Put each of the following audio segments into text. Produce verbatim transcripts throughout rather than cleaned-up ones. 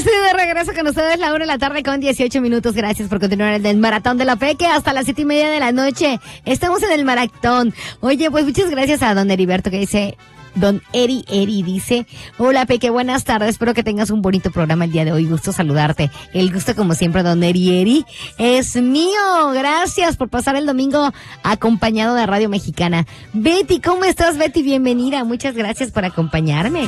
estoy de regreso con ustedes, la una de la tarde con dieciocho minutos. Gracias por continuar en el Maratón de la Peque hasta las siete y media de la noche. Estamos en el maratón. Oye, pues muchas gracias a don Heriberto que dice... Don Eri Eri dice, hola Peque, buenas tardes, espero que tengas un bonito programa el día de hoy, gusto saludarte. El gusto como siempre, don Eri Eri, es mío. Gracias por pasar el domingo acompañado de Radio Mexicana. Betty, ¿cómo estás, Betty? Bienvenida, muchas gracias por acompañarme.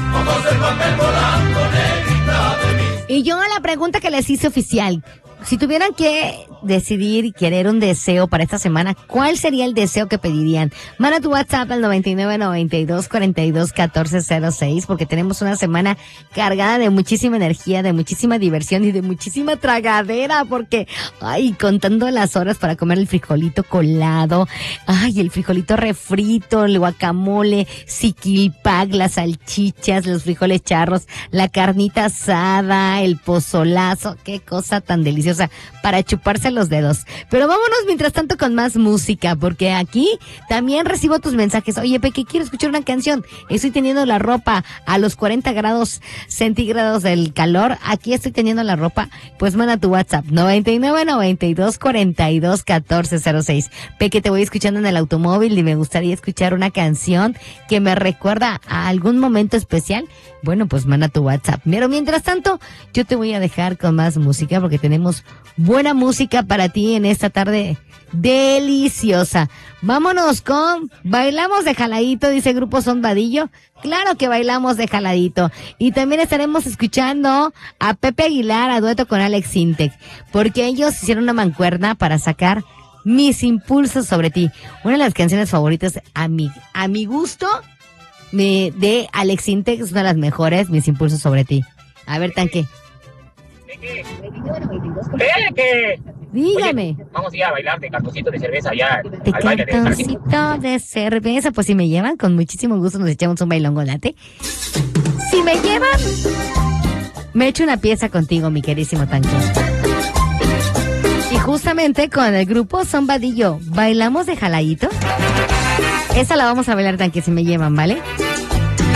Y yo la pregunta que les hice oficial, si tuvieran que decidir y querer un deseo para esta semana, ¿cuál sería el deseo que pedirían? Manda tu WhatsApp al noventa y nueve, noventa y dos, cuarenta y dos, catorce cero seis, porque tenemos una semana cargada de muchísima energía, de muchísima diversión y de muchísima tragadera, porque, ay, contando las horas para comer el frijolito colado, ay, el frijolito refrito, el guacamole, siquilpac, las salchichas, los frijoles charros, la carnita asada, el pozolazo, qué cosa tan deliciosa para chuparse los dedos. Pero vámonos mientras tanto con más música, porque aquí también recibo tus mensajes. Oye, Peque, quiero escuchar una canción. Estoy teniendo la ropa a los cuarenta grados centígrados del calor. Aquí estoy teniendo la ropa. Pues manda tu WhatsApp noventa y nueve, noventa y dos, cuarenta y dos, catorce cero seis. Peque, te voy escuchando en el automóvil y me gustaría escuchar una canción que me recuerda a algún momento especial. Bueno, pues manda tu WhatsApp. Pero mientras tanto, yo te voy a dejar con más música porque tenemos buena música para ti en esta tarde deliciosa. Vámonos con Bailamos de Jaladito, dice Grupo Son Vadillo. Claro que bailamos de jaladito. Y también estaremos escuchando a Pepe Aguilar a dueto con Alex Sintek, porque ellos hicieron una mancuerna para sacar Mis Impulsos sobre ti. Una de las canciones favoritas a mi, a mi gusto me, de Alex Sintek, es una de las mejores, Mis Impulsos sobre ti. A ver, Tanque. Peque. Dígame. Oye, vamos a ir a bailar de cartoncito de cerveza allá De al baile de cartoncito de cerveza. Pues si me llevan, con muchísimo gusto nos echamos un bailongolate. Si me llevan, me echo una pieza contigo, mi querísimo Tanque. Y justamente con el grupo Son Vadillo, ¿bailamos de jaladito? Esa la vamos a bailar, Tanque, si me llevan, ¿vale?